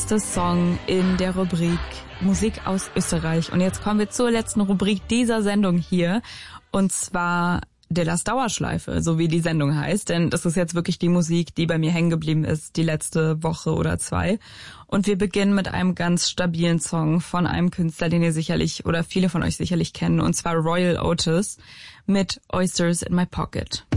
letzte Song in der Rubrik Musik aus Österreich. Und jetzt kommen wir zur letzten Rubrik dieser Sendung hier. Und zwar Dillas Dauerschleife, so wie die Sendung heißt. Denn das ist jetzt wirklich die Musik, die bei mir hängen geblieben ist, die letzte Woche oder zwei. Und wir beginnen mit einem ganz stabilen Song von einem Künstler, den ihr sicherlich oder viele von euch sicherlich kennen. Und zwar Royal Otis mit Oysters in My Pocket.